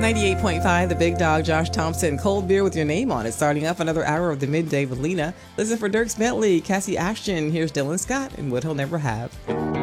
98.5, The Big Dog, Josh Thompson, Cold Beer with your name on it. Starting up another hour of the midday with Lena. Listen for Dierks Bentley, Cassie Ashton. Here's Dylan Scott and What He'll Never Have.